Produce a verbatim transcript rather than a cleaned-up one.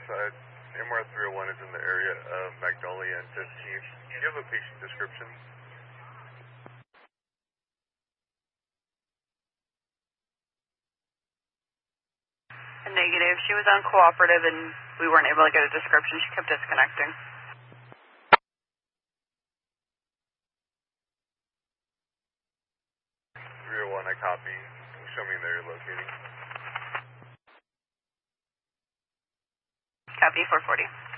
side. M R three oh one is in the area of Magnolia and fifteenth. Do you have a patient description? Negative. She was uncooperative and we weren't able to get a description. She kept disconnecting. three oh one, I copy. Can you show me where you're locating? Copy four forty.